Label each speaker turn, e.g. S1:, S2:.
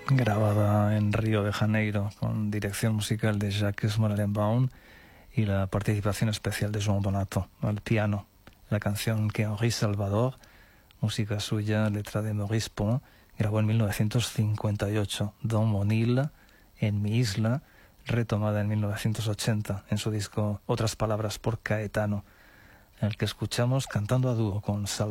S1: grabada en Río de Janeiro con dirección musical de Jacques Morellenbaum y la participación especial de Joan Donato al piano. La canción que Henri Salvador, música suya, letra de Maurice Pont, grabó en 1958, Don Monil, En mi isla, retomada en 1980 en su disco Otras palabras por Caetano, en el que escuchamos cantando a dúo con Salvador.